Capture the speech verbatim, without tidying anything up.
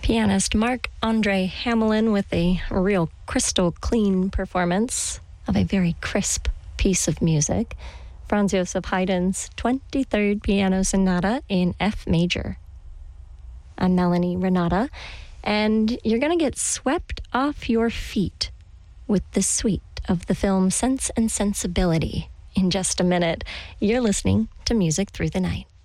Pianist Marc-Andre Hamelin with a real crystal clean performance of a very crisp piece of music. Franz Josef Haydn's twenty-third Piano Sonata in F major. I'm Melanie Renata, and you're going to get swept off your feet with the suite of the film Sense and Sensibility in just a minute. You're listening to Music Through the Night.